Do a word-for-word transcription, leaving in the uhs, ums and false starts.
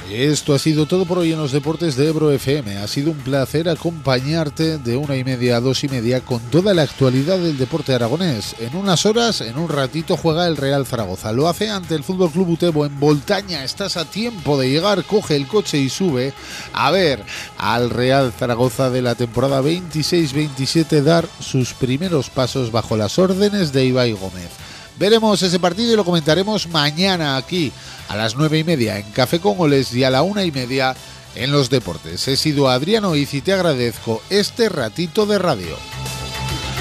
Esto ha sido todo por hoy en los deportes de Ebro F M. Ha sido un placer acompañarte de una y media a dos y media con toda la actualidad del deporte aragonés. En unas horas, en un ratito, juega el Real Zaragoza. Lo hace ante el Fútbol Club Utebo en Voltaña. Estás a tiempo de llegar, coge el coche y sube a ver al Real Zaragoza de la temporada veintiséis veintisiete dar sus primeros pasos bajo las órdenes de Ibai Gómez. Veremos ese partido y lo comentaremos mañana aquí a las nueve y media en Café con Goles y a la una y media en Los Deportes. He sido Adriano Iz y te agradezco este ratito de radio.